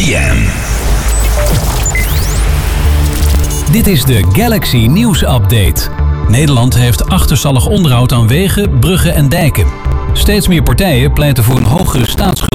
PM. Dit is de Galaxy Nieuws Update. Nederland heeft achterstallig onderhoud aan wegen, bruggen en dijken. Steeds meer partijen pleiten voor een hogere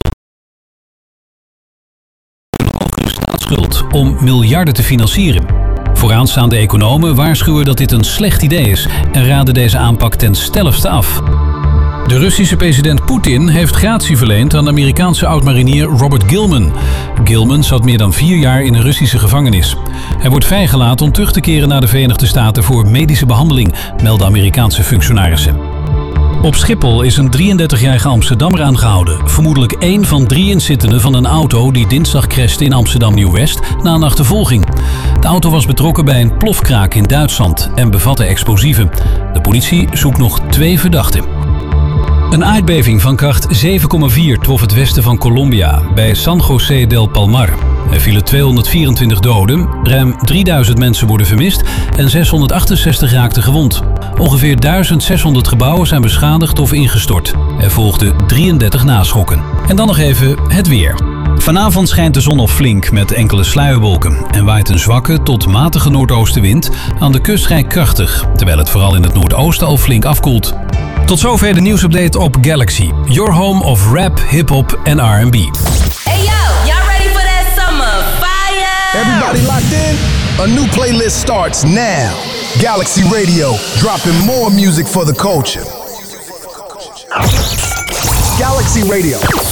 staatsschuld om miljarden te financieren. Vooraanstaande economen waarschuwen dat dit een slecht idee is en raden deze aanpak ten stelligste af. De Russische president Poetin heeft gratie verleend aan de Amerikaanse oud-marinier Robert Gilman. Gilman zat meer dan 4 jaar in een Russische gevangenis. Hij wordt vrijgelaten om terug te keren naar de Verenigde Staten voor medische behandeling, melden Amerikaanse functionarissen. Op Schiphol is een 33-jarige Amsterdammer aangehouden. Vermoedelijk 1 van 3 inzittenden van een auto die dinsdag crashte in Amsterdam Nieuw-West na een achtervolging. De auto was betrokken bij een plofkraak in Duitsland en bevatte explosieven. De politie zoekt nog 2 verdachten. Een aardbeving van kracht 7,4 trof het westen van Colombia, bij San José del Palmar. Er vielen 224 doden, ruim 3000 mensen worden vermist en 668 raakten gewond. Ongeveer 1600 gebouwen zijn beschadigd of ingestort. Er volgden 33 naschokken. En dan nog even het weer. Vanavond schijnt de zon nog flink met enkele sluierwolken en waait een zwakke tot matige noordoostenwind, aan de kust vrij krachtig, terwijl het vooral in het noordoosten al flink afkoelt. Tot zover de nieuwsupdate op Galaxy, your home of rap, hip-hop en R&B. Hey yo, y'all ready for that summer fire? Everybody locked in? A new playlist starts now. Galaxy Radio, dropping more music for the culture. Galaxy Radio.